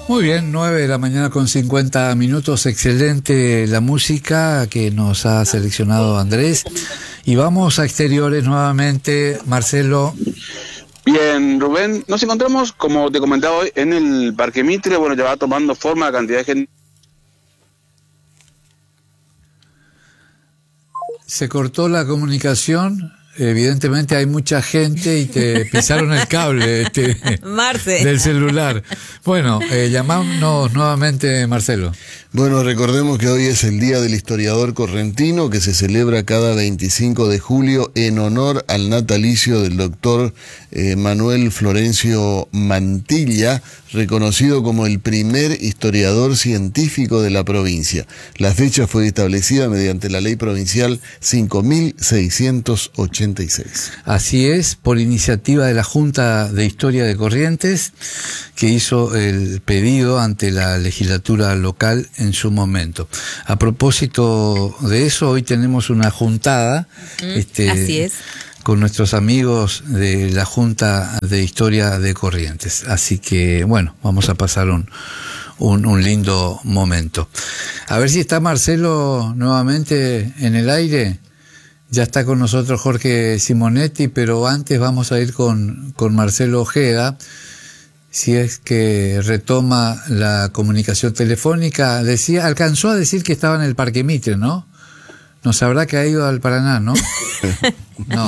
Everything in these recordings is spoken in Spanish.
Muy bien, 9 de la mañana con 50 minutos, excelente la música que nos ha seleccionado Andrés. Y vamos a exteriores nuevamente, Marcelo. Bien, Rubén, nos encontramos, como te comentaba hoy, en el Parque Mitre. Bueno, ya va tomando forma la cantidad de gente. Se cortó la comunicación. Evidentemente hay mucha gente y te pisaron el cable Marce. del celular. Bueno, llamámonos nuevamente, Marcelo. Bueno, recordemos que hoy es el Día del Historiador Correntino, que se celebra cada 25 de julio en honor al natalicio del doctor Manuel Florencio Mantilla, reconocido como el primer historiador científico de la provincia. La fecha fue establecida mediante la Ley Provincial 5.686. Así es, por iniciativa de la Junta de Historia de Corrientes, que hizo el pedido ante la legislatura local en su momento. A propósito de eso, hoy tenemos una juntada, así es, con nuestros amigos de la Junta de Historia de Corrientes. Así que, bueno, vamos a pasar un lindo momento. A ver si está Marcelo nuevamente en el aire. Ya está con nosotros Jorge Simonetti, pero antes vamos a ir con Marcelo Ojeda, si es que retoma la comunicación telefónica. Alcanzó a decir que estaba en el Parque Mitre, ¿no? No sabrá que ha ido al Paraná, ¿no? No.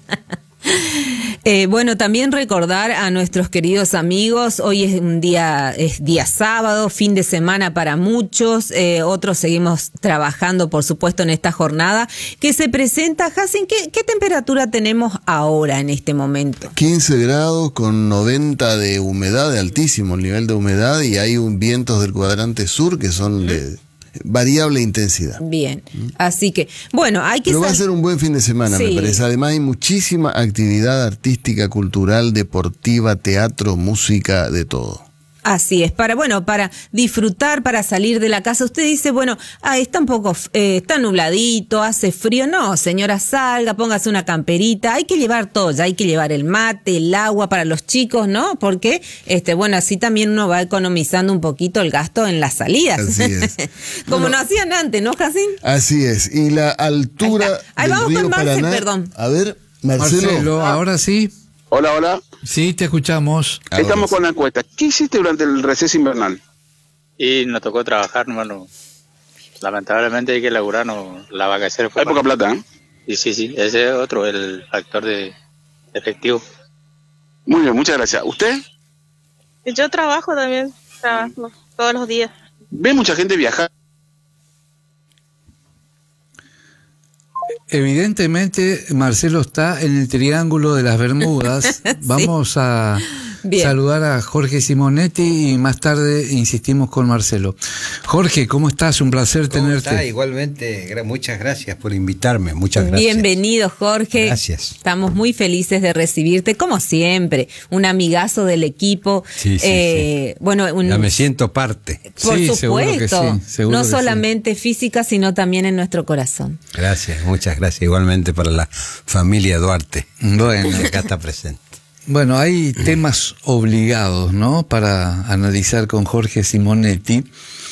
Bueno, también recordar a nuestros queridos amigos, hoy es día sábado, fin de semana para muchos, otros seguimos trabajando, por supuesto, en esta jornada que se presenta. Jacin, ¿qué temperatura tenemos ahora en este momento? 15 grados con 90 de humedad, de altísimo nivel de humedad, y hay vientos del cuadrante sur que son de variable intensidad. Bien, así que, bueno, hay que... Pero va a ser un buen fin de semana, sí, me parece. Además hay muchísima actividad artística, cultural, deportiva, teatro, música, de todo. Así es, para disfrutar, para salir de la casa. Usted dice, bueno, está un poco, está nubladito, hace frío. No, señora, salga, póngase una camperita. Hay que llevar todo, ya hay que llevar el mate, el agua para los chicos, ¿no? Porque, así también uno va economizando un poquito el gasto en las salidas. Así es. Como no hacían antes, ¿no, Jacín? Así es. Y la altura Ahí del vamos río con Marce, Paraná. perdón. A ver, Marcelo, ahora sí. Hola, hola. Sí, te escuchamos. Estamos con la encuesta. ¿Qué hiciste durante el receso invernal? Y nos tocó trabajar, hermano. Lamentablemente hay que laburar, la vacaciones fue... Hay poca plata, ¿eh? Y sí, ese es otro, el factor de efectivo. Muy bien, muchas gracias. ¿Usted? Yo trabajo también, trabajo todos los días. ¿Ve mucha gente viajar? Evidentemente, Marcelo está en el Triángulo de las Bermudas. Sí. Vamos a saludar a Jorge Simonetti y más tarde insistimos con Marcelo. Jorge, ¿cómo estás? Un placer tenerte. Está? Igualmente, muchas gracias por invitarme. Muchas gracias. Bienvenido, Jorge. Gracias. Estamos muy felices de recibirte, como siempre. Un amigazo del equipo. Sí. Bueno, ya me siento parte. Por supuesto. Seguro no que solamente física, sino también en nuestro corazón. Gracias, muchas gracias. Igualmente para la familia Duarte. Bueno, que acá está presente. Bueno, hay temas obligados, ¿no?, para analizar con Jorge Simonetti.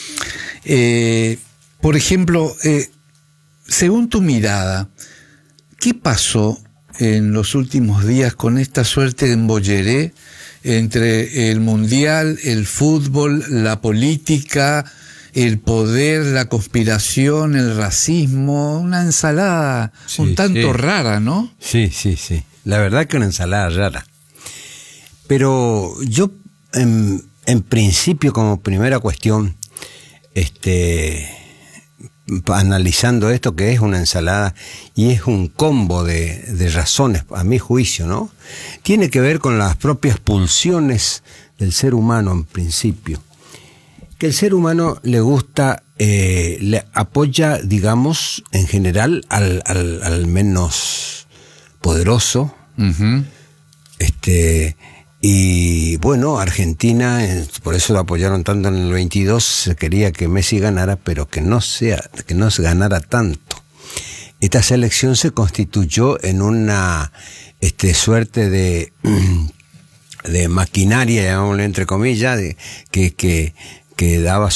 Por ejemplo, según tu mirada, ¿qué pasó en los últimos días con esta suerte de embolleré entre el mundial, el fútbol, la política, el poder, la conspiración, el racismo? Una ensalada un tanto rara, ¿no? Sí. La verdad que una ensalada rara. Pero yo, en principio, como primera cuestión, analizando esto, que es una ensalada y es un combo de razones, a mi juicio, ¿no? Tiene que ver con las propias pulsiones del ser humano, en principio. Que el ser humano le gusta, le apoya, digamos, en general, al menos poderoso. Uh-huh. Y bueno, Argentina, por eso lo apoyaron tanto en el 22, se quería que Messi ganara, pero que no se ganara tanto. Esta selección se constituyó en una suerte de maquinaria, llamémosle entre comillas, que daba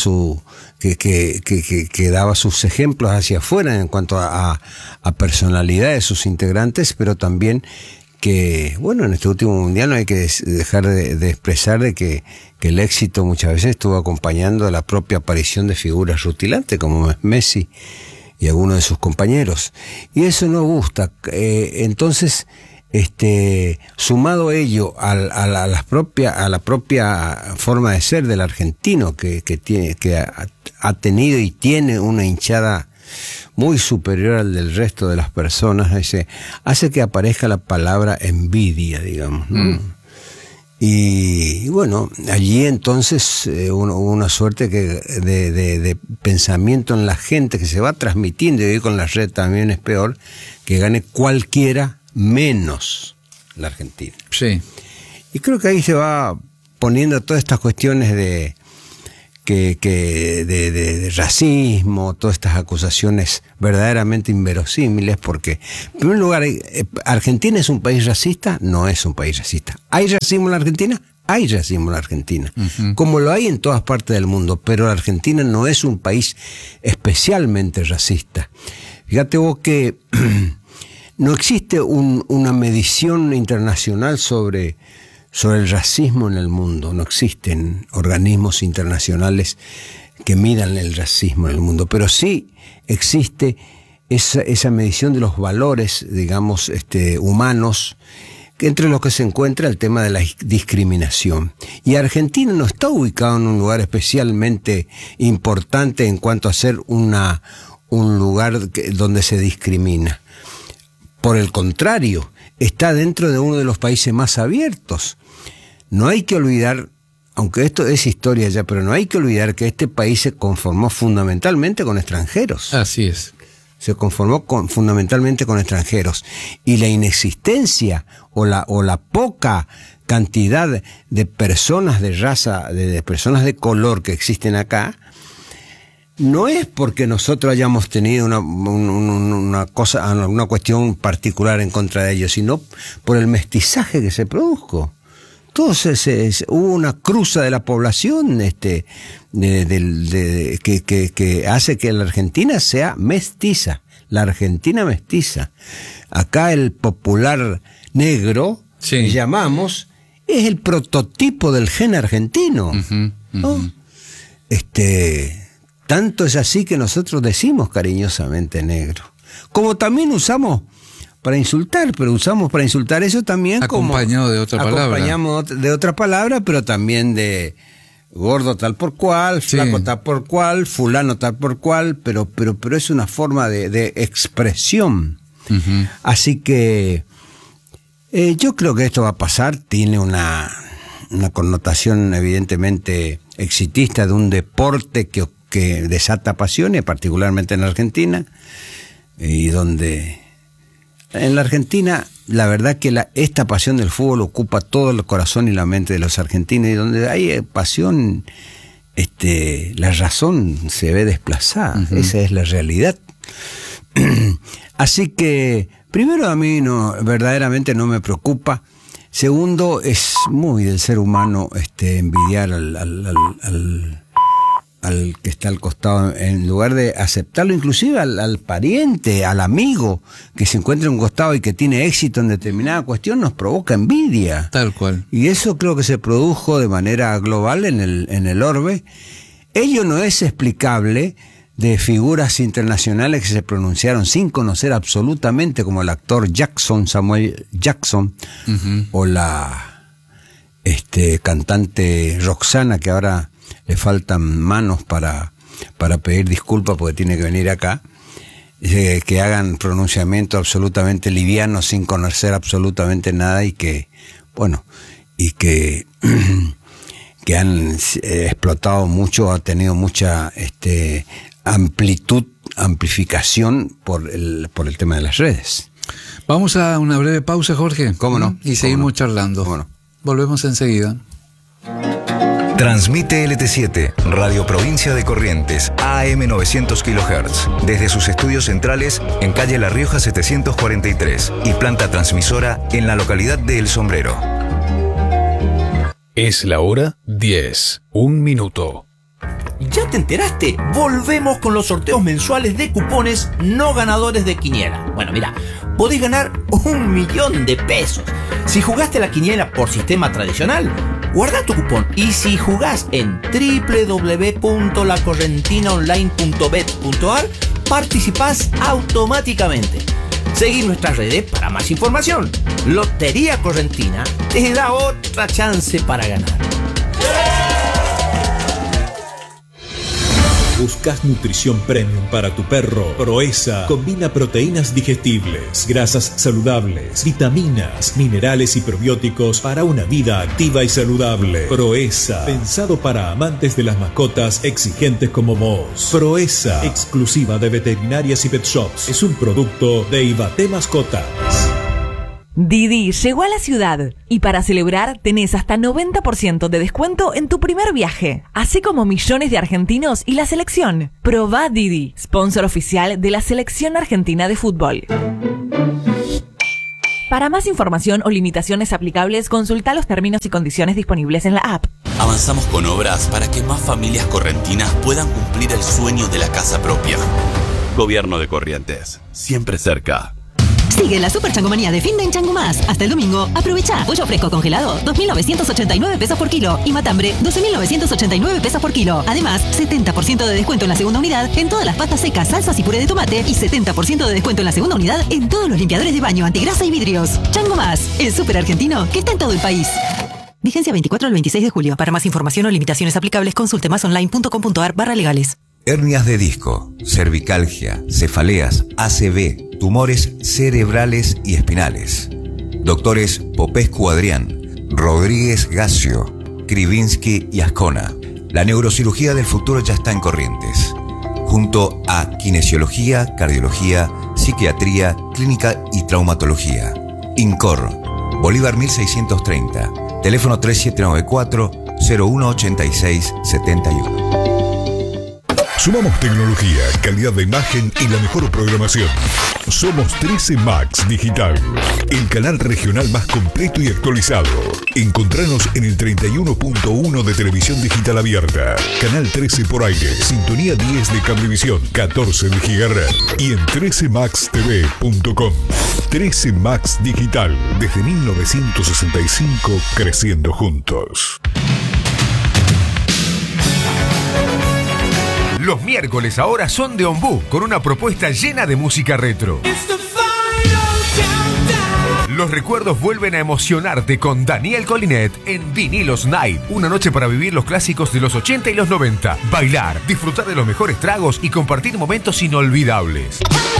que daba sus ejemplos hacia afuera en cuanto a personalidad de sus integrantes, pero también que, bueno, en este último mundial no hay que dejar de expresar de que el éxito muchas veces estuvo acompañando a la propia aparición de figuras rutilantes como Messi y algunos de sus compañeros. Y eso no gusta. Entonces, sumado ello a la propia forma de ser del argentino que ha tenido y tiene una hinchada muy superior al del resto de las personas, hace que aparezca la palabra envidia, digamos, ¿no? Y bueno, allí entonces hubo una suerte de pensamiento en la gente que se va transmitiendo, y hoy con la red también es peor, que gane cualquiera menos la Argentina. Sí. Y creo que ahí se va poniendo todas estas cuestiones de racismo, todas estas acusaciones verdaderamente inverosímiles, porque en primer lugar, ¿Argentina es un país racista? No es un país racista. ¿Hay racismo en la Argentina? Hay racismo en la Argentina, como lo hay en todas partes del mundo, pero la Argentina no es un país especialmente racista. Fíjate vos que no existe una medición internacional sobre el racismo en el mundo. No existen organismos internacionales que midan el racismo en el mundo, pero sí existe esa medición de los valores, digamos, humanos, entre los que se encuentra el tema de la discriminación. Y Argentina no está ubicado en un lugar especialmente importante en cuanto a ser un lugar donde se discrimina. Por el contrario, está dentro de uno de los países más abiertos. No hay que olvidar, aunque esto es historia ya, pero no hay que olvidar que este país se conformó fundamentalmente con extranjeros. Así es. Se conformó fundamentalmente con extranjeros. Y la inexistencia o la poca cantidad de personas de raza, de personas de color que existen acá, no es porque nosotros hayamos tenido una cuestión particular en contra de ellos, sino por el mestizaje que se produjo. Entonces hubo una cruza de la población que hace que la Argentina sea mestiza, la Argentina mestiza. Acá el popular negro, sí, que llamamos, es el prototipo del gen argentino, ¿no? Tanto es así que nosotros decimos cariñosamente negro. Como también usamos para insultar, pero usamos para insultar eso también acompañado de otra palabra. Acompañamos de otra palabra, pero también de gordo tal por cual, flaco tal por cual, fulano tal por cual, pero es una forma de expresión. Así que yo creo que esto va a pasar. Tiene una connotación evidentemente exitista de un deporte que desata pasiones, particularmente en la Argentina, y donde en la Argentina la verdad que esta pasión del fútbol ocupa todo el corazón y la mente de los argentinos, y donde hay pasión, la razón se ve desplazada. Esa es la realidad. Así que primero, a mí verdaderamente no me preocupa. Segundo, es muy del ser humano envidiar al que está al costado, en lugar de aceptarlo, inclusive al pariente, al amigo que se encuentra en un costado y que tiene éxito en determinada cuestión, nos provoca envidia. Tal cual. Y eso creo que se produjo de manera global en el orbe. Ello no es explicable de figuras internacionales que se pronunciaron sin conocer absolutamente, como el actor Samuel Jackson, o la cantante Roxana, que ahora le faltan manos para pedir disculpas porque tiene que venir acá, que hagan pronunciamientos absolutamente livianos sin conocer absolutamente nada, y que han explotado mucho, ha tenido mucha amplificación por el tema de las redes. Vamos a una breve pausa, Jorge. ¿Cómo no? Y seguimos charlando. ¿Cómo no? Volvemos enseguida. Transmite LT7, Radio Provincia de Corrientes, AM 900 kHz, desde sus estudios centrales en calle La Rioja 743 y planta transmisora en la localidad de El Sombrero. Es la hora 10, 1 minuto. ¿Ya te enteraste? Volvemos con los sorteos mensuales de cupones no ganadores de quiniela. Bueno, mira, podés ganar 1 millón de pesos. Si jugaste a la quiniela por sistema tradicional, guarda tu cupón. Y si jugás en www.lacorrentinaonline.bet.ar, participás automáticamente. Seguí nuestras redes para más información. Lotería Correntina te da otra chance para ganar. ¿Buscas nutrición premium para tu perro? Proeza combina proteínas digestibles, grasas saludables, vitaminas, minerales y probióticos para una vida activa y saludable. Proeza, pensado para amantes de las mascotas exigentes como vos. Proeza, exclusiva de veterinarias y pet shops. Es un producto de Ibate Mascotas. Didi llegó a la ciudad y para celebrar tenés hasta 90% de descuento en tu primer viaje, así como millones de argentinos y la selección. Probá Didi, sponsor oficial de la Selección Argentina de Fútbol. Para más información o limitaciones aplicables, consulta los términos y condiciones disponibles en la app. Avanzamos con obras para que más familias correntinas puedan cumplir el sueño de la casa propia. Gobierno de Corrientes, siempre cerca. Sigue la super changomanía de fin de en Chango Más. Hasta el domingo, aprovecha. Pollo fresco congelado, 2.989 pesos por kilo. Y matambre, 12.989 pesos por kilo. Además, 70% de descuento en la segunda unidad en todas las pastas secas, salsas y puré de tomate. Y 70% de descuento en la segunda unidad en todos los limpiadores de baño, antigrasa y vidrios. Chango Más, el súper argentino que está en todo el país. Vigencia 24 al 26 de julio. Para más información o limitaciones aplicables, consulte masonline.com.ar/legales. Hernias de disco, cervicalgia, cefaleas, ACV, tumores cerebrales y espinales. Doctores Popescu Adrián, Rodríguez Gacio, Krivinsky y Ascona. La neurocirugía del futuro ya está en Corrientes. Junto a kinesiología, cardiología, psiquiatría, clínica y traumatología. INCOR, Bolívar 1630, teléfono 3794-018671. Sumamos tecnología, calidad de imagen y la mejor programación. Somos 13 Max Digital, el canal regional más completo y actualizado. Encontranos en el 31.1 de televisión digital abierta, canal 13 por aire, sintonía 10 de cablevisión, 14 de gigahertz y en 13maxtv.com. 13 Max Digital, desde 1965, creciendo juntos. Los miércoles ahora son de Ombú, con una propuesta llena de música retro. Los recuerdos vuelven a emocionarte con Daniel Colinet en Vinilos Night. Una noche para vivir los clásicos de los 80 y los 90. Bailar, disfrutar de los mejores tragos y compartir momentos inolvidables.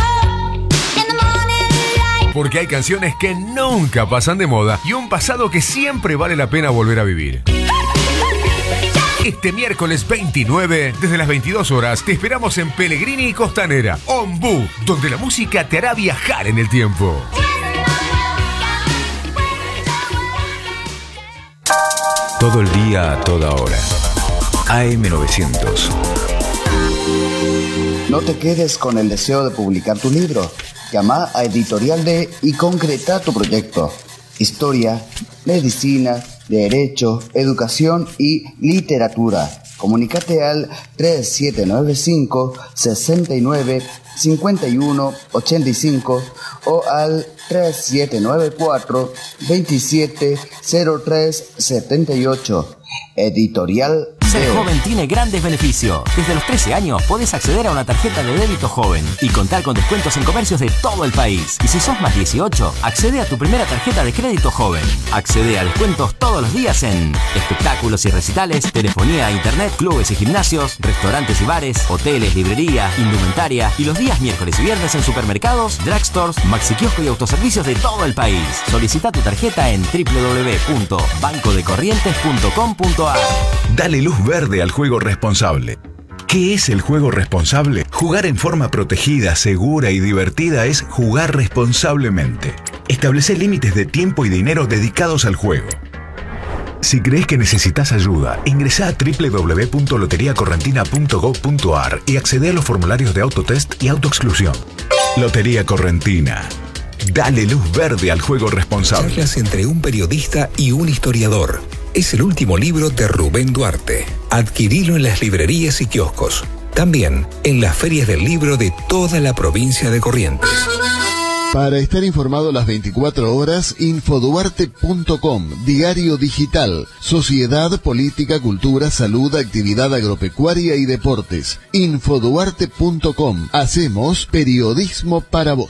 Porque hay canciones que nunca pasan de moda y un pasado que siempre vale la pena volver a vivir. Este miércoles 29, desde las 22 horas, te esperamos en Pellegrini y Costanera, Ombú, donde la música te hará viajar en el tiempo. Todo el día, a toda hora. AM900. No te quedes con el deseo de publicar tu libro. Llama a Editorial D y concreta tu proyecto. Historia, medicina, derecho, educación y literatura. Comunícate al 3795-69-51-85 o al 3794-270378. Editorial Ser joven tiene grandes beneficios. Desde los 13 años podés acceder a una tarjeta de débito joven y contar con descuentos en comercios de todo el país. Y si sos más 18, accede a tu primera tarjeta de crédito joven. Accede a descuentos todos los días en espectáculos y recitales, telefonía e internet, clubes y gimnasios, restaurantes y bares, hoteles, librería, indumentaria y los días miércoles y viernes en supermercados, drugstores, maxiquiosco y autoservicios de todo el país. Solicita tu tarjeta en www.bancodecorrientes.com.ar. Dale luz verde al juego responsable. ¿Qué es el juego responsable? Jugar en forma protegida, segura y divertida es jugar responsablemente. Establece límites de tiempo y dinero dedicados al juego. Si crees que necesitas ayuda, ingresá a www.loteriacorrentina.gov.ar y accede a los formularios de autotest y autoexclusión. Lotería Correntina. Dale luz verde al juego responsable. Charlas entre un periodista y un historiador. es el último libro de Rubén Duarte. Adquirilo en las librerías y kioscos. También en las ferias del libro de toda la provincia de Corrientes. Para estar informado las 24 horas, infoduarte.com, diario digital, sociedad, política, cultura, salud, actividad agropecuaria y deportes. Infoduarte.com, hacemos periodismo para vos.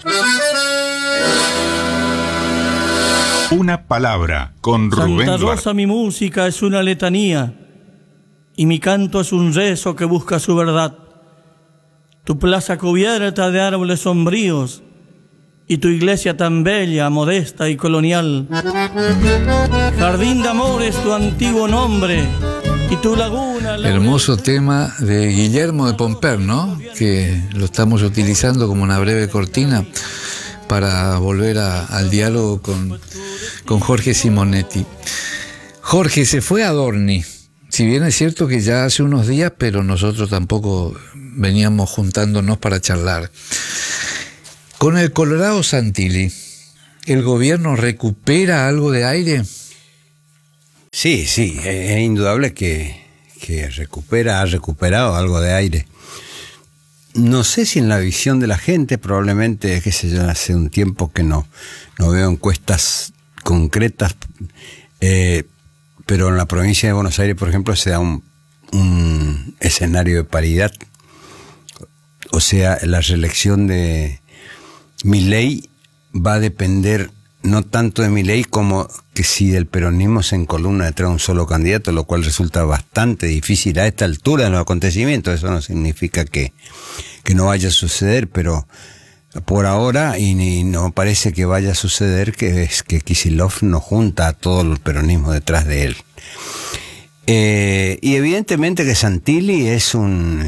Una palabra con Rubén Santa Duarte. Rosa, mi música es una letanía y mi canto es un rezo que busca su verdad. Tu plaza cubierta de árboles sombríos y tu iglesia tan bella, modesta y colonial. Jardín de amor es tu antiguo nombre y tu laguna... Hermoso tema de Guillermo de Pomper, ¿no? Que lo estamos utilizando como una breve cortina para volver al diálogo con Jorge Simonetti. Jorge, se fue Adorni. Si bien es cierto que ya hace unos días, pero nosotros tampoco veníamos juntándonos para charlar. Con el Colorado Santilli, ¿el gobierno recupera algo de aire? Sí, es indudable que ha recuperado algo de aire. No sé si en la visión de la gente, probablemente, qué sé yo, hace un tiempo que no veo encuestas concretas, pero en la provincia de Buenos Aires, por ejemplo, se da un escenario de paridad. O sea, la reelección de Milei va a depender no tanto de Milei como que si del peronismo se encolumna detrás de un solo candidato, lo cual resulta bastante difícil a esta altura de los acontecimientos. Eso no significa que no vaya a suceder, pero por ahora, y no parece que vaya a suceder, que Kicillof no junta a todo el peronismo detrás de él. Y evidentemente que Santilli es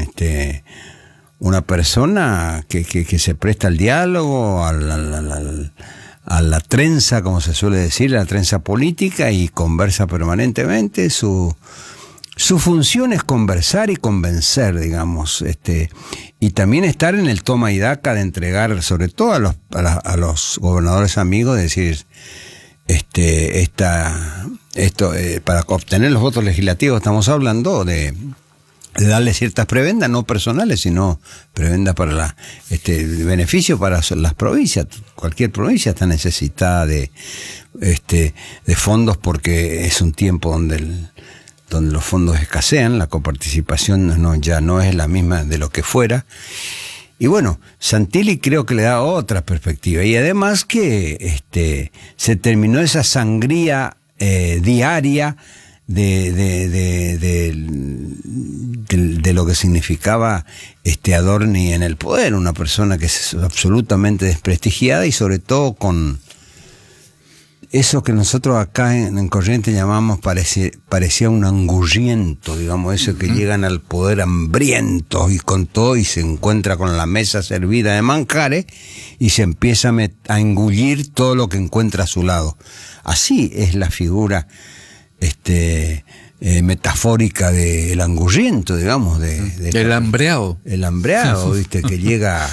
una persona que se presta al diálogo, a la trenza, como se suele decir, la trenza política, y conversa permanentemente. Su función es conversar y convencer, digamos, y también estar en el toma y daca de entregar, sobre todo a los gobernadores amigos, de decir, para obtener los votos legislativos estamos hablando de darle ciertas prebendas, no personales, sino prebendas para beneficio para las provincias. Cualquier provincia está necesitada de fondos, porque es un tiempo donde los fondos escasean, la coparticipación ya no es la misma de lo que fuera. Y bueno, Santilli creo que le da otra perspectiva. Y además que se terminó esa sangría diaria de lo que significaba Adorni en el poder, una persona que es absolutamente desprestigiada, y sobre todo con eso que nosotros acá en Corrientes llamamos, parecía un angurriento, digamos, eso que llegan al poder hambrientos y con todo, y se encuentra con la mesa servida de manjares y se empieza a engullir todo lo que encuentra a su lado. Así es la figura metafórica del angurriento, digamos, el hambreado. El hambreado, ¿viste? Que llega,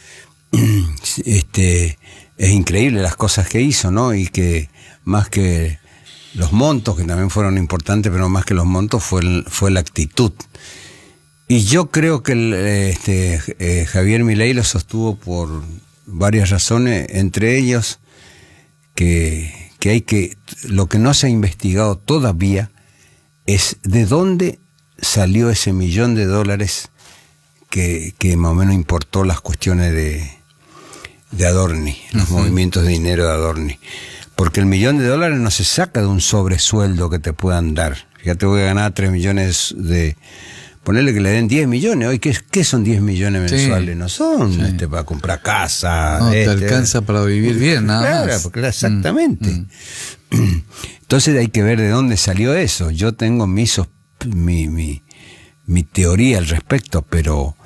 es increíble las cosas que hizo, ¿no? Y que más que los montos, que también fueron importantes, pero más que los montos fue la actitud. Y yo creo que Javier Milei lo sostuvo por varias razones, entre ellos lo que no se ha investigado todavía es de dónde salió ese $1 millón que más o menos importó las cuestiones de Adorni, los movimientos de dinero de Adorni. Porque el $1 millón no se saca de un sobresueldo que te puedan dar. Fíjate, voy a ganar 3 millones ponerle que le den 10 millones. Hoy, ¿qué son 10 millones mensuales? Sí, no son para comprar casa. No, te alcanza para vivir bien, nada más. Porque exactamente. Entonces hay que ver de dónde salió eso. Yo tengo mi teoría al respecto, pero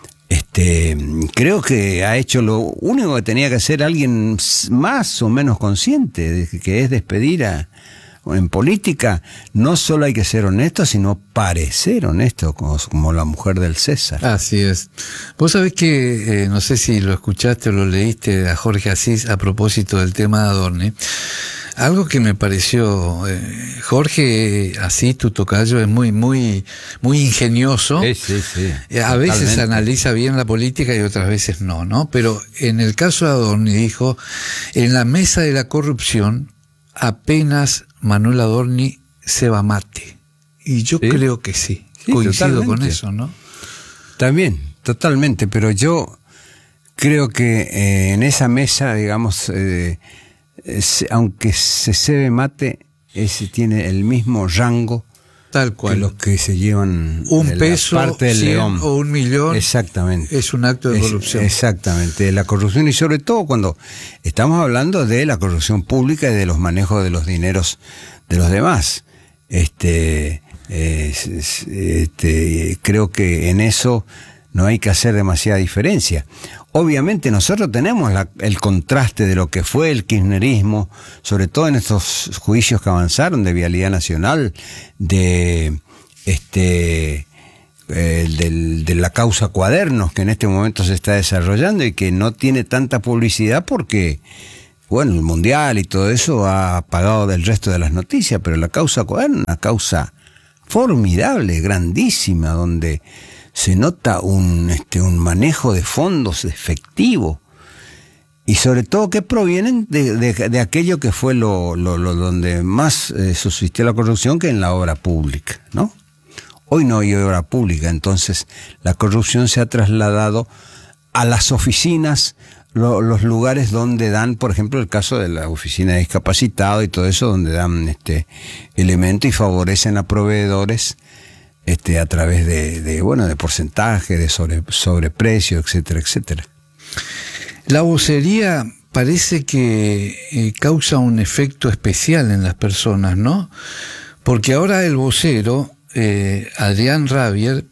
creo que ha hecho lo único que tenía que hacer alguien más o menos consciente, que es despedir en política. No solo hay que ser honesto, sino parecer honesto, como la mujer del César. Así es. Vos sabés que, no sé si lo escuchaste o lo leíste a Jorge Asís a propósito del tema de Adorni. Algo que me pareció, Jorge, así tu tocayo es muy ingenioso. Sí. A veces analiza bien la política y otras veces no. Pero en el caso de Adorni dijo, en la mesa de la corrupción, apenas Manuel Adorni se va mate. Y yo creo que sí. Coincido con eso, ¿no? También, totalmente, pero yo creo que en esa mesa, digamos, aunque se cebe mate, ese tiene el mismo rango tal cual que los que se llevan un peso, parte del 100 león o 1 millón. Exactamente. Es un acto de corrupción. Exactamente, de la corrupción, y sobre todo cuando estamos hablando de la corrupción pública y de los manejos de los dineros de los demás. Creo que en eso no hay que hacer demasiada diferencia. Obviamente nosotros tenemos el contraste de lo que fue el kirchnerismo, sobre todo en estos juicios que avanzaron de Vialidad Nacional, de la causa Cuadernos, que en este momento se está desarrollando y que no tiene tanta publicidad porque, bueno, el Mundial y todo eso ha apagado del resto de las noticias, pero la causa Cuadernos, una causa formidable, grandísima, donde se nota un manejo de fondos efectivo, y sobre todo que provienen de aquello que fue lo donde más subsistió la corrupción, que en la obra pública, ¿no? Hoy no hay obra pública, entonces la corrupción se ha trasladado a las oficinas, los lugares donde dan, por ejemplo, el caso de la oficina de discapacitados y todo eso, donde dan elemento y favorecen a proveedores a través de porcentaje, de sobreprecio, etcétera, etcétera. La vocería parece que causa un efecto especial en las personas, ¿no? Porque ahora el vocero, Adrián Rabier,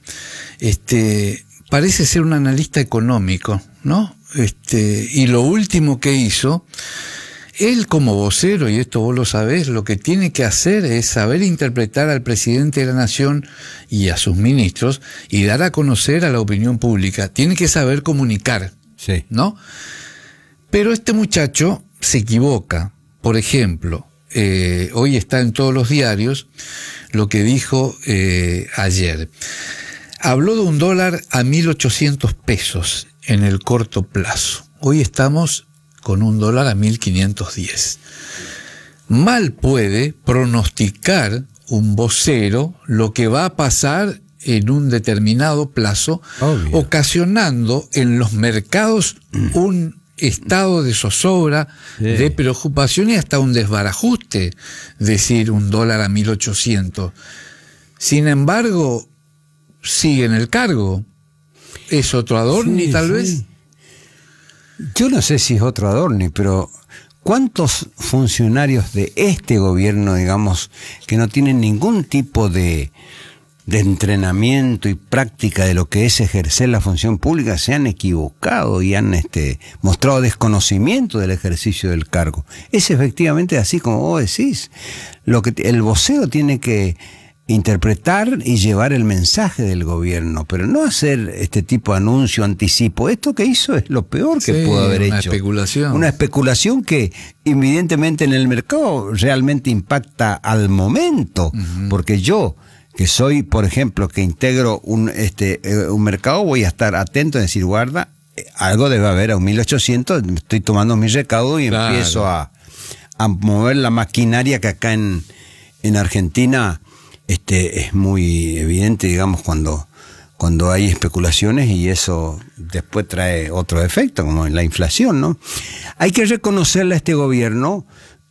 parece ser un analista económico, ¿no? Y lo último que hizo, él como vocero, y esto vos lo sabés, lo que tiene que hacer es saber interpretar al presidente de la Nación y a sus ministros y dar a conocer a la opinión pública. Tiene que saber comunicar, sí, ¿no? Pero este muchacho se equivoca. Por ejemplo, hoy está en todos los diarios lo que dijo ayer. Habló de un dólar a 1.800 pesos en el corto plazo. Hoy estamos con un dólar a 1.510. Mal puede pronosticar un vocero lo que va a pasar en un determinado plazo, obvio, ocasionando en los mercados un estado de zozobra, sí, de preocupación y hasta un desbarajuste, decir un dólar a 1.800. Sin embargo, sigue en el cargo. ¿Es otro Adorni, sí, tal vez? Yo no sé si es otro Adorni, pero ¿cuántos funcionarios de este gobierno, digamos, que no tienen ningún tipo de entrenamiento y práctica de lo que es ejercer la función pública se han equivocado y han mostrado desconocimiento del ejercicio del cargo? Es efectivamente así como vos decís. Lo que el vocero tiene que interpretar y llevar el mensaje del gobierno, pero no hacer este tipo de anuncio, anticipo. Esto que hizo es lo peor que pudo haber hecho. Una especulación que evidentemente en el mercado realmente impacta al momento, porque yo, que soy, por ejemplo, que integro un mercado, voy a estar atento a decir, guarda, algo debe haber a 1.800, estoy tomando mi recaudo y empiezo a mover la maquinaria que acá en Argentina es muy evidente, digamos, cuando hay especulaciones, y eso después trae otro efecto, como en la inflación, ¿no? Hay que reconocerle a este gobierno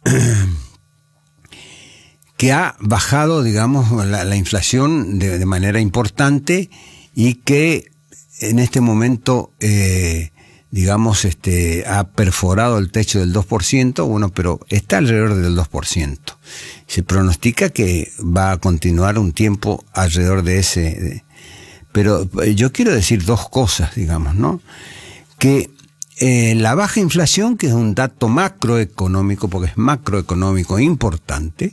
que ha bajado, digamos, la inflación de manera importante, y que en este momento, digamos, ha perforado el techo del 2%, bueno, pero está alrededor del 2%. Se pronostica que va a continuar un tiempo alrededor de ese. Pero yo quiero decir dos cosas, digamos, ¿no? Que la baja inflación, que es un dato macroeconómico, porque es macroeconómico importante,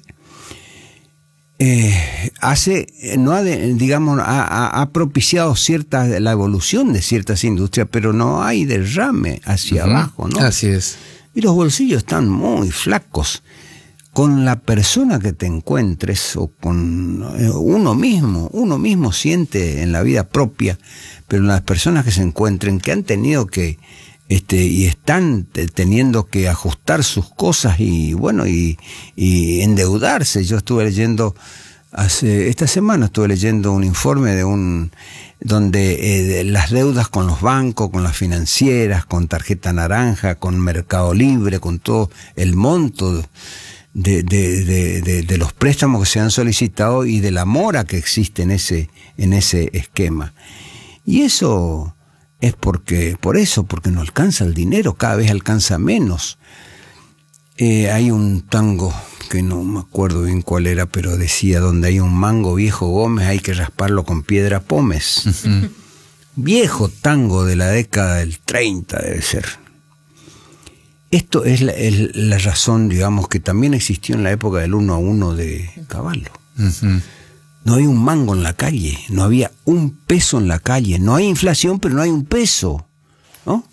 ha propiciado la evolución de ciertas industrias, pero no hay derrame hacia abajo, ¿no? Así es. Y los bolsillos están muy flacos. con la persona que te encuentres o con uno mismo siente en la vida propia, pero las personas que se encuentren, que han tenido que y están teniendo que ajustar sus cosas y bueno, y endeudarse. Yo estuve leyendo esta semana estuve leyendo un informe donde las deudas con los bancos, con las financieras, con tarjeta naranja, con Mercado Libre, con todo el monto de los préstamos que se han solicitado y de la mora que existe en ese esquema. Y eso es porque no alcanza el dinero, cada vez alcanza menos. Hay un tango que no me acuerdo bien cuál era, pero decía: donde hay un mango viejo Gómez hay que rasparlo con piedra pómez. Uh-huh. Viejo tango de la década del 30 debe ser. Esto es la razón, digamos, que también existió en la época del 1 a 1 de Cavallo. Uh-huh. No había un mango en la calle, no había un peso en la calle, no hay inflación, pero no hay un peso, ¿no?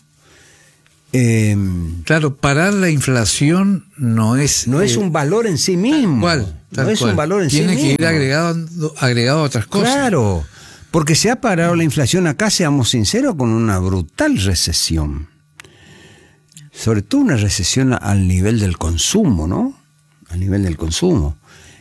Claro, parar la inflación no es un valor en sí mismo. Tal cual. Un valor en sí mismo. Tiene que ir agregado a otras cosas. Claro, porque se ha parado la inflación acá, seamos sinceros, con una brutal recesión. Sobre todo una recesión al nivel del consumo, ¿no? Al nivel del consumo.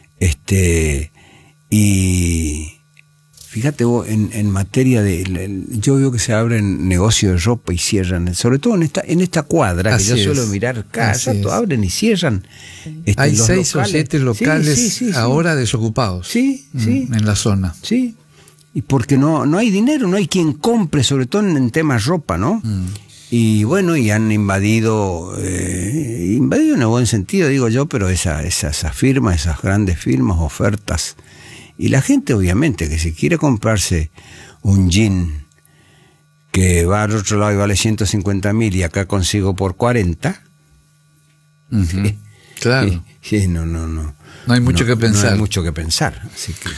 Y fíjate vos, en materia yo veo que se abren negocios de ropa y cierran, sobre todo en esta cuadra, que yo suelo mirar cada rato, abren y cierran. Hay 6 o 7 locales ahora desocupados en la zona. Sí, y porque no hay dinero, no hay quien compre, sobre todo en temas ropa, ¿no? Y bueno, y han invadido en el buen sentido, digo yo, pero esas firmas, esas grandes firmas, ofertas. Y la gente, obviamente, que si quiere comprarse un jean que va al otro lado y vale 150.000 y acá consigo por 40. Uh-huh. Claro. Sí, no. No hay mucho que pensar. No hay mucho que pensar. Así que...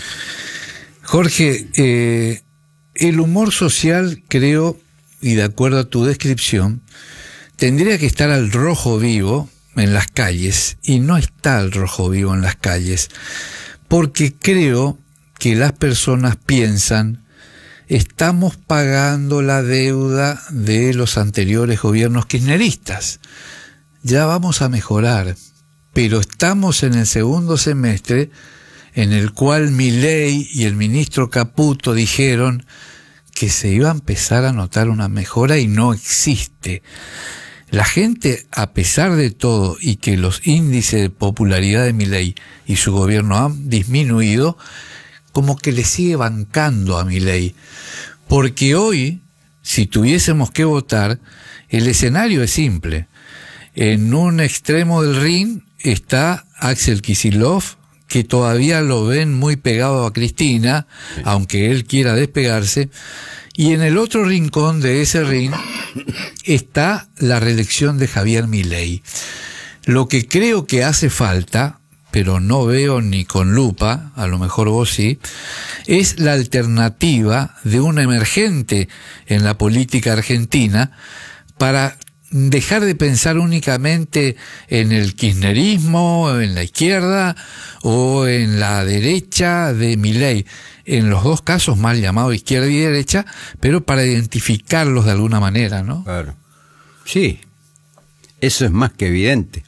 Jorge, el humor social, creo, y de acuerdo a tu descripción, tendría que estar al rojo vivo en las calles, y no está al rojo vivo en las calles. Porque creo que las personas piensan: estamos pagando la deuda de los anteriores gobiernos kirchneristas, ya vamos a mejorar, pero estamos en el segundo semestre en el cual Milei y el ministro Caputo dijeron que se iba a empezar a notar una mejora y no existe. La gente, a pesar de todo, y que los índices de popularidad de Milei y su gobierno han disminuido, como que le sigue bancando a Milei. Porque hoy, si tuviésemos que votar, el escenario es simple. En un extremo del ring está Axel Kicillof, que todavía lo ven muy pegado a Cristina, aunque él quiera despegarse. Y en el otro rincón de ese ring está la reelección de Javier Milei. Lo que creo que hace falta, pero no veo ni con lupa, a lo mejor vos sí, es la alternativa de un emergente en la política argentina para dejar de pensar únicamente en el kirchnerismo, en la izquierda o en la derecha de Milei. En los dos casos mal llamado izquierda y derecha, pero para identificarlos de alguna manera, ¿no? Claro. Sí, eso es más que evidente.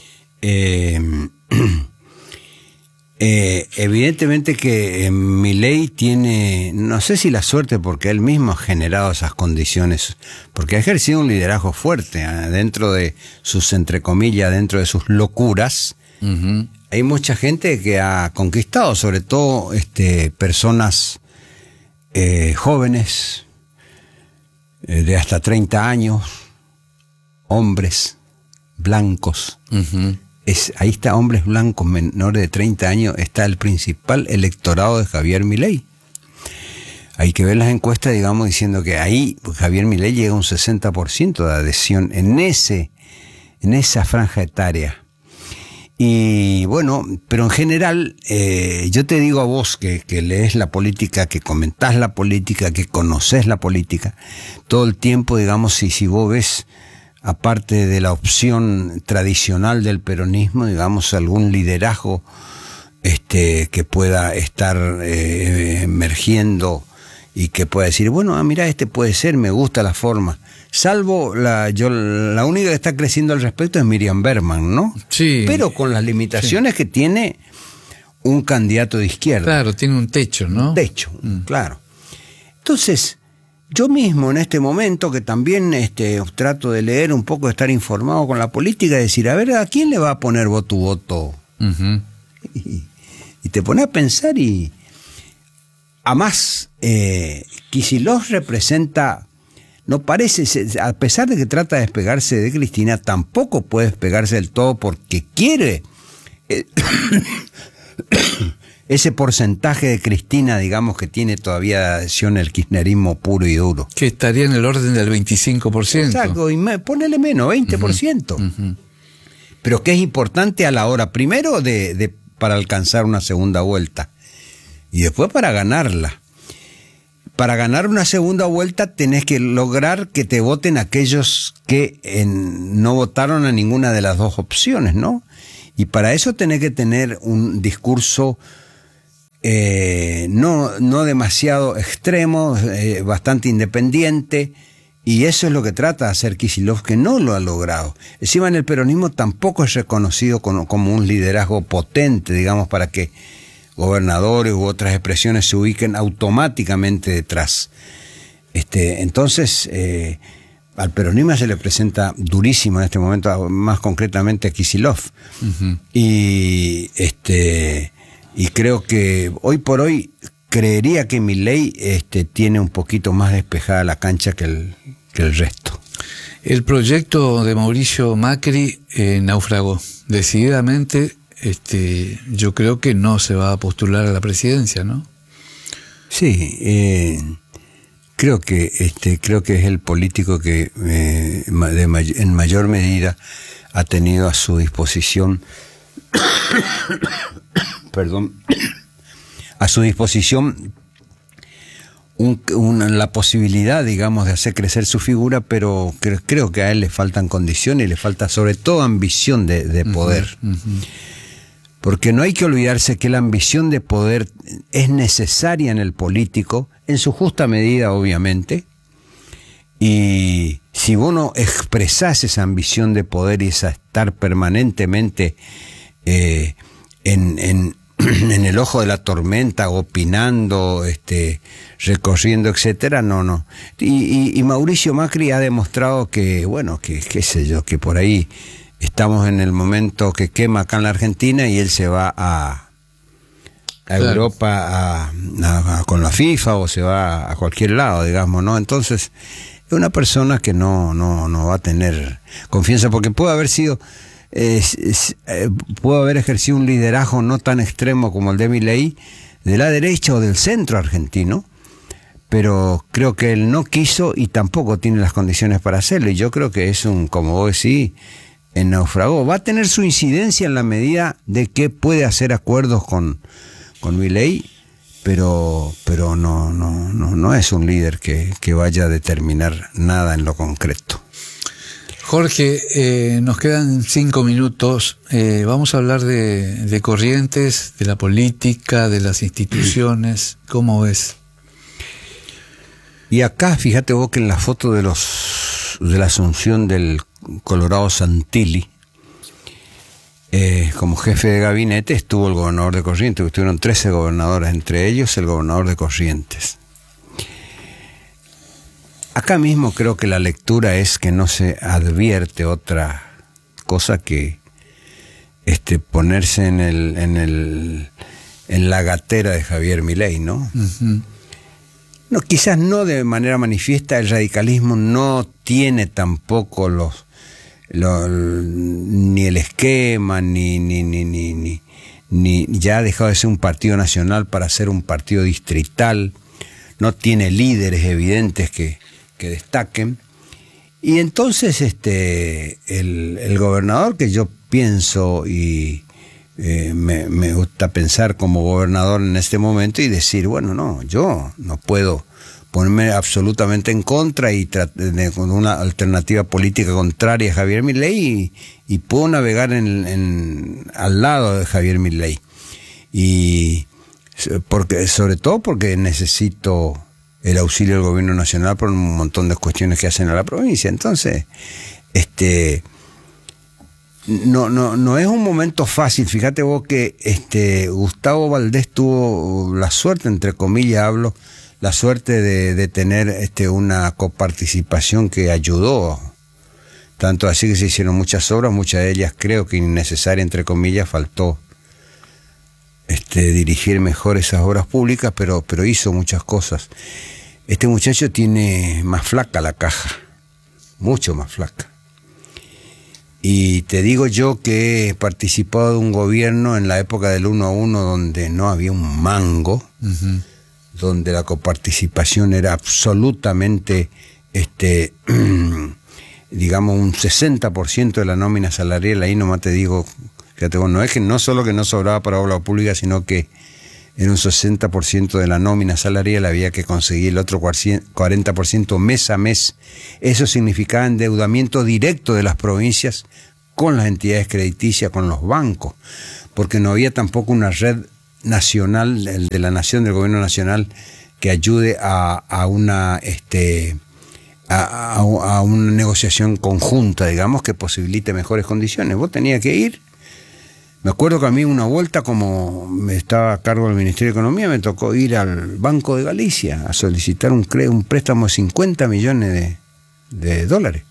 Evidentemente que Milei tiene, no sé si la suerte, porque él mismo ha generado esas condiciones, porque ha ejercido un liderazgo fuerte dentro de sus, entre comillas, dentro de sus locuras. Uh-huh. Hay mucha gente que ha conquistado, sobre todo personas jóvenes, de hasta 30 años, hombres blancos. Uh-huh. Ahí está, hombres blancos menores de 30 años, está el principal electorado de Javier Milei. Hay que ver las encuestas, digamos, diciendo que ahí Javier Milei llega a un 60% de adhesión en esa franja etaria. Y bueno, pero en general, yo te digo a vos que lees la política, que comentás la política, que conocés la política, todo el tiempo, digamos, si vos ves aparte de la opción tradicional del peronismo, digamos, algún liderazgo que pueda estar emergiendo y que pueda decir, bueno, mira, este puede ser, me gusta la forma. Salvo la única que está creciendo al respecto es Miriam Berman, ¿no? Sí. Pero con las limitaciones que tiene un candidato de izquierda. Claro, tiene un techo, ¿no? Un techo, claro. Entonces, yo mismo en este momento, que también trato de leer un poco, de estar informado con la política, y decir, a ver, ¿a quién le va a poner tu voto? Uh-huh. Y te pone a pensar y... Además, Kicillof representa... No parece, a pesar de que trata de despegarse de Cristina, tampoco puede despegarse del todo porque quiere ese porcentaje de Cristina, digamos, que tiene todavía adhesión el kirchnerismo puro y duro. Que estaría en el orden del 25%. Exacto, y ponele menos, 20%. Uh-huh. Pero que es importante a la hora, primero, para alcanzar una segunda vuelta, y después para ganarla. Para ganar una segunda vuelta tenés que lograr que te voten aquellos que no votaron a ninguna de las dos opciones, ¿no? Y para eso tenés que tener un discurso no demasiado extremo, bastante independiente, y eso es lo que trata de hacer Kicillof, que no lo ha logrado. Encima en el peronismo tampoco es reconocido como un liderazgo potente, digamos, para que gobernadores u otras expresiones se ubiquen automáticamente detrás. Entonces, al peronismo se le presenta durísimo en este momento, más concretamente a Kicillof. Uh-huh. Y creo que hoy por hoy creería que Milei tiene un poquito más despejada la cancha que el resto. El proyecto de Mauricio Macri naufragó decididamente. Yo creo que no se va a postular a la presidencia, ¿no? Sí, creo que es el político que en mayor medida ha tenido a su disposición a su disposición la posibilidad, digamos, de hacer crecer su figura, pero creo que a él le faltan condiciones y le falta sobre todo ambición de poder. Uh-huh, uh-huh. Porque no hay que olvidarse que la ambición de poder es necesaria en el político, en su justa medida, obviamente, y si vos no expresás esa ambición de poder y esa estar permanentemente en el ojo de la tormenta, opinando, recorriendo, etcétera, no. Y Mauricio Macri ha demostrado que, bueno, que qué sé yo, que por ahí estamos en el momento que quema acá en la Argentina y él se va a claro, Europa con la FIFA o se va a cualquier lado, digamos, ¿no? Entonces, es una persona que no va a tener confianza porque puede haber sido, puede haber ejercido un liderazgo no tan extremo como el de Milei, de la derecha o del centro argentino, pero creo que él no quiso y tampoco tiene las condiciones para hacerlo, y yo creo que es como vos decís, en naufragó. Va a tener su incidencia en la medida de que puede hacer acuerdos con Milei, pero no es un líder que vaya a determinar nada en lo concreto. Jorge, nos quedan 5 minutos. Vamos a hablar de Corrientes, de la política, de las instituciones. ¿Cómo ves? Y acá, fíjate vos que en la foto de la asunción del Colorado Santilli, como jefe de gabinete estuvo el gobernador de Corrientes, estuvieron 13 gobernadores, entre ellos el gobernador de Corrientes. Acá mismo creo que la lectura es que no se advierte otra cosa que ponerse en la gatera de Javier Milei, ¿no? Uh-huh. No, quizás no de manera manifiesta, el radicalismo no tiene tampoco ni el esquema, ni ya ha dejado de ser un partido nacional para ser un partido distrital, no tiene líderes evidentes que destaquen, y entonces el gobernador, que yo pienso y me gusta pensar como gobernador en este momento y decir, bueno, no, yo no puedo ponerme absolutamente en contra y con una alternativa política contraria a Javier Milei y puedo navegar al lado de Javier Milei. Y sobre todo porque necesito el auxilio del gobierno nacional por un montón de cuestiones que hacen a la provincia. Entonces, no es un momento fácil. Fíjate vos que Gustavo Valdés tuvo la suerte, entre comillas hablo, la suerte de tener una coparticipación que ayudó, tanto así que se hicieron muchas obras, muchas de ellas creo que innecesarias, entre comillas, faltó dirigir mejor esas obras públicas, pero hizo muchas cosas. Este muchacho tiene más flaca la caja, mucho más flaca. Y te digo yo que he participado de un gobierno en la época del 1 a 1 donde no había un mango, donde la coparticipación era absolutamente, digamos, un 60% de la nómina salarial. Ahí nomás te digo, fíjate, no es que no solo que no sobraba para obra pública, sino que era un 60% de la nómina salarial, había que conseguir el otro 40% mes a mes. Eso significaba endeudamiento directo de las provincias con las entidades crediticias, con los bancos, porque no había tampoco una red nacional, de la nación, del gobierno nacional, que ayude a una negociación conjunta, digamos, que posibilite mejores condiciones. Vos tenías que ir. Me acuerdo que a mí una vuelta, como me estaba a cargo del Ministerio de Economía, me tocó ir al Banco de Galicia a solicitar un préstamo de 50 millones de dólares.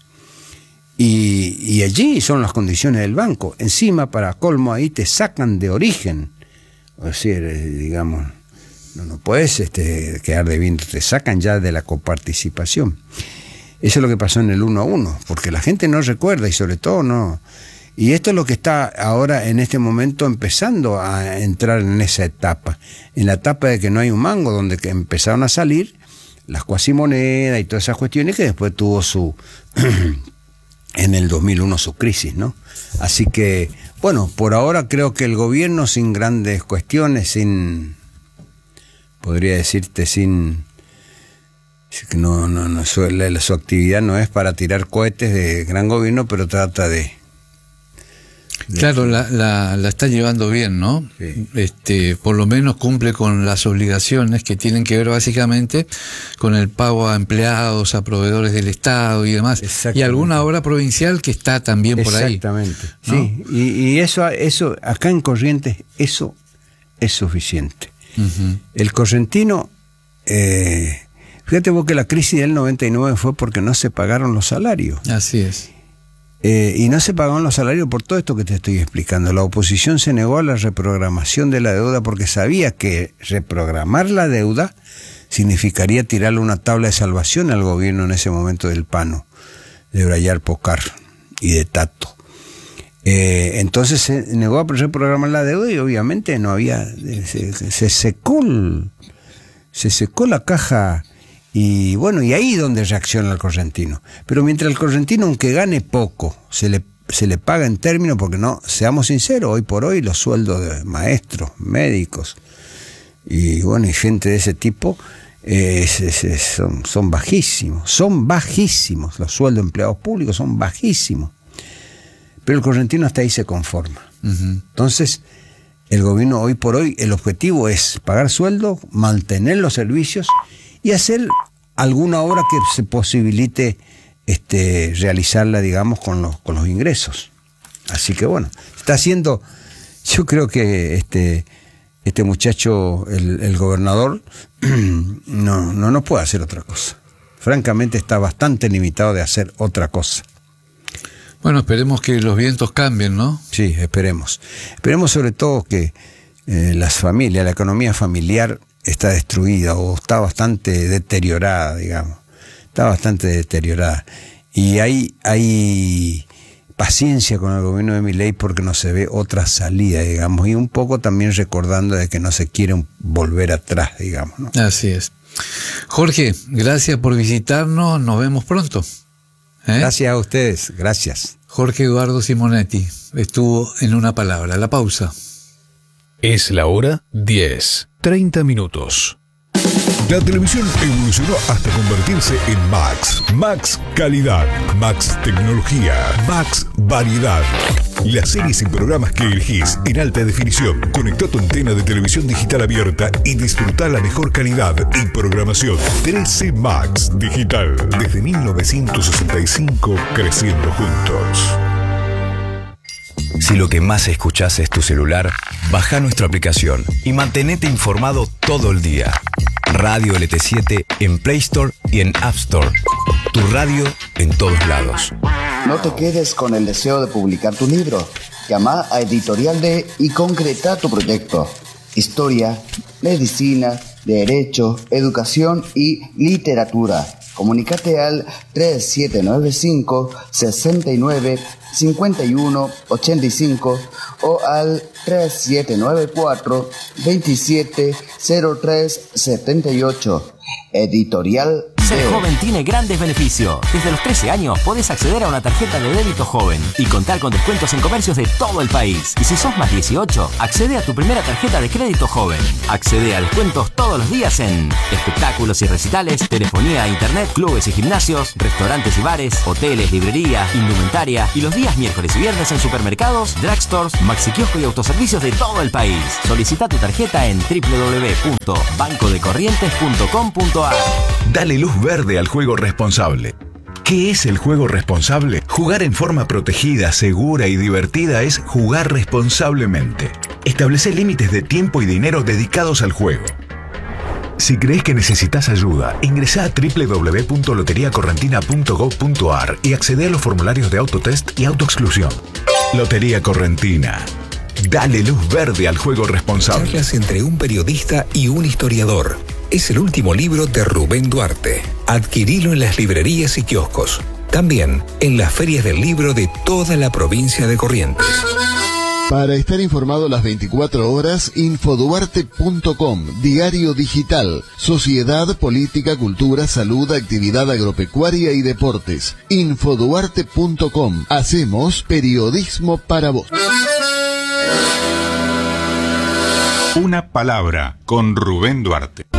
Y allí son las condiciones del banco. Encima, para colmo, ahí te sacan de origen. O sea, digamos, no puedes quedar debiendo, te sacan ya de la coparticipación. Eso es lo que pasó en el 1 a 1, porque la gente no recuerda y sobre todo no. Y esto es lo que está ahora en este momento empezando a entrar en esa etapa, en la etapa de que no hay un mango, donde que empezaron a salir las cuasimonedas y todas esas cuestiones que después tuvo en el 2001 su crisis, ¿no? Así que, bueno, por ahora creo que el gobierno sin grandes cuestiones, podría decirte, su actividad no es para tirar cohetes de gran gobierno, pero trata de claro, la está llevando bien, ¿no? Sí. Por lo menos cumple con las obligaciones que tienen que ver básicamente con el pago a empleados, a proveedores del Estado y demás. Y alguna obra provincial que está también por ahí. Exactamente, ¿no? Sí. Y eso acá en Corrientes, eso es suficiente. Uh-huh. El correntino, fíjate vos que la crisis del 99 fue porque no se pagaron los salarios. Así es. Y no se pagaron los salarios por todo esto que te estoy explicando. La oposición se negó a la reprogramación de la deuda porque sabía que reprogramar la deuda significaría tirarle una tabla de salvación al gobierno en ese momento del Pano, de Brayar Pocar y de Tato. Entonces se negó a reprogramar la deuda y obviamente no había, se secó la caja. Y bueno, y ahí es donde reacciona el correntino. Pero mientras el correntino, aunque gane poco, se le paga en términos, porque no, seamos sinceros, hoy por hoy los sueldos de maestros, médicos y bueno, y gente de ese tipo son bajísimos, los sueldos de empleados públicos son bajísimos. Pero el correntino hasta ahí se conforma. Uh-huh. Entonces, el gobierno hoy por hoy, el objetivo es pagar sueldo, mantener los servicios y hacer alguna obra que se posibilite realizarla, digamos, con los ingresos. Así que bueno, está haciendo, yo creo que este muchacho, el gobernador, no puede hacer otra cosa. Francamente está bastante limitado de hacer otra cosa. Bueno, esperemos que los vientos cambien, ¿no? Sí, esperemos. Esperemos sobre todo que las familias, la economía familiar está destruida o está bastante deteriorada, digamos. Está bastante deteriorada. Y hay paciencia con el gobierno de Milei porque no se ve otra salida, digamos. Y un poco también recordando de que no se quiere volver atrás, digamos, ¿no? Así es. Jorge, gracias por visitarnos. Nos vemos pronto. Gracias a ustedes. Gracias. Jorge Eduardo Simonetti estuvo en Una Palabra. La pausa. Es la hora 10:30. La televisión evolucionó hasta convertirse en Max. Max Calidad, Max Tecnología, Max Variedad. Las series y programas que elegís en alta definición. Conectá tu antena de televisión digital abierta y disfrutá la mejor calidad y programación. 13 Max Digital. Desde 1965, creciendo juntos. Si lo que más escuchás es tu celular, baja nuestra aplicación y mantenete informado todo el día. Radio LT7 en Play Store y en App Store. Tu radio en todos lados. No te quedes con el deseo de publicar tu libro. Llama a Editorial D y concreta tu proyecto. Historia, medicina, derecho, educación y literatura. Comunícate al 3795 69 51 85 o al 3794 27 03 78. Editorial Ser joven tiene grandes beneficios. Desde los 13 años podés acceder a una tarjeta de débito joven y contar con descuentos en comercios de todo el país. Y si sos más 18, accede a tu primera tarjeta de crédito joven. Accede a descuentos todos los días en espectáculos y recitales, telefonía e internet, clubes y gimnasios, restaurantes y bares, hoteles, librería, indumentaria y los días miércoles y viernes en supermercados, drugstores, maxiquiosco y autoservicios de todo el país. Solicita tu tarjeta en www.bancodecorrientes.com.ar. Dale luz verde al juego responsable. ¿Qué es el juego responsable? Jugar en forma protegida, segura y divertida es jugar responsablemente. Establece límites de tiempo y dinero dedicados al juego. Si crees que necesitas ayuda, ingresá a www.loteriacorrentina.gov.ar y accede a los formularios de autotest y autoexclusión. Lotería Correntina. Dale luz verde al juego responsable. Charlas entre un periodista y un historiador. Es el último libro de Rubén Duarte. Adquirilo en las librerías y kioscos. También en las ferias del libro de toda la provincia de Corrientes. Para estar informado las 24 horas, infoduarte.com, diario digital, sociedad, política, cultura, salud, actividad agropecuaria y deportes. Infoduarte.com, hacemos periodismo para vos. Una palabra con Rubén Duarte.